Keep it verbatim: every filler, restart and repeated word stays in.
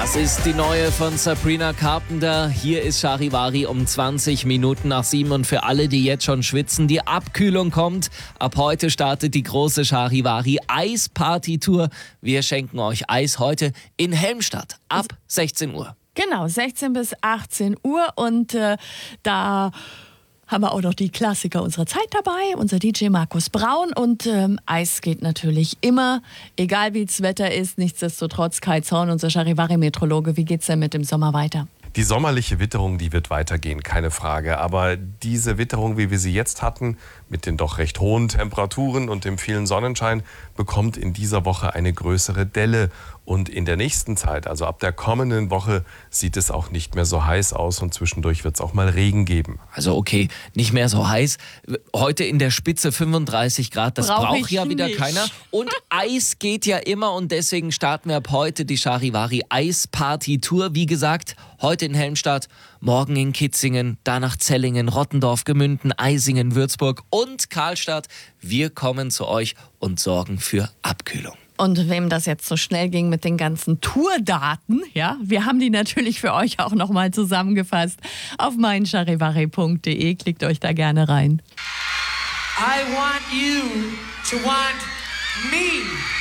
Das ist die neue von Sabrina Carpenter. Hier ist Charivari um zwanzig Minuten nach sieben. Und für alle, die jetzt schon schwitzen, die Abkühlung kommt. Ab heute startet die große Charivari Eisparty-Tour. Wir schenken euch Eis heute in Helmstadt ab sechzehn Uhr. Genau, sechzehn bis achtzehn Uhr. Und äh, da haben wir auch noch die Klassiker unserer Zeit dabei, unser D J Markus Braun. Und ähm, Eis geht natürlich immer, egal wie das Wetter ist. Nichtsdestotrotz, Kai Zorn, unser Charivari-Meteorologe, wie geht's denn mit dem Sommer weiter? Die sommerliche Witterung, die wird weitergehen, keine Frage. Aber diese Witterung, wie wir sie jetzt hatten, mit den doch recht hohen Temperaturen und dem vielen Sonnenschein, bekommt in dieser Woche eine größere Delle. Und in der nächsten Zeit, also ab der kommenden Woche, sieht es auch nicht mehr so heiß aus und zwischendurch wird es auch mal Regen geben. Also okay, nicht mehr so heiß. Heute in der Spitze fünfunddreißig Grad, das Brauch braucht ja wieder nicht. keiner. Und Eis geht ja immer und deswegen starten wir ab heute die Charivari Eisparty-Tour. Wie gesagt, heute in Helmstadt, morgen in Kitzingen, danach Zellingen, Rottendorf, Gemünden, Eisingen, Würzburg und Karlstadt. Wir kommen zu euch und sorgen für Abkühlung. Und wem das jetzt so schnell ging mit den ganzen Tourdaten, ja, wir haben die natürlich für euch auch nochmal zusammengefasst auf mein charivari punkt de. Klickt euch da gerne rein. I want you to want me.